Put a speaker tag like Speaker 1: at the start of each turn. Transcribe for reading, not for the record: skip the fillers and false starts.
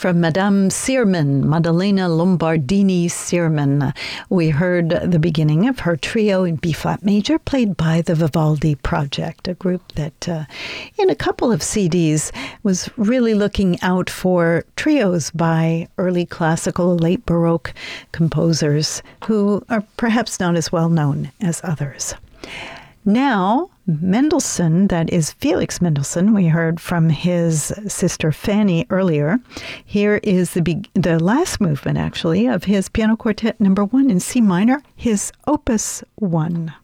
Speaker 1: From Madame Sirman, Maddalena Lombardini Sirman, we heard the beginning of her trio in B-flat major, played by the Vivaldi Project, a group that in a couple of CDs was really looking out for trios by early classical, late Baroque composers who are perhaps not as well known as others. Now, Mendelssohn, that is Felix Mendelssohn, we heard from his sister Fanny earlier. Here is the last movement, actually, of his Piano Quartet No. 1 in C minor, his Opus 1.